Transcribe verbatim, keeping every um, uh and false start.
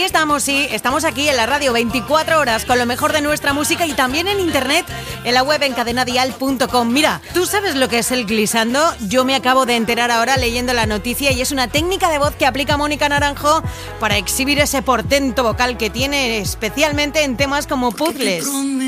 estamos, sí, estamos aquí en la radio veinticuatro horas con lo mejor de nuestra música y también en internet, en la web en cadena dial punto com. Mira, ¿tú sabes lo que es el glissando? Yo me acabo de enterar ahora leyendo la noticia y es una técnica de voz que aplica Mónica Naranjo para exhibir ese portento vocal que tiene especialmente en temas como puzzles.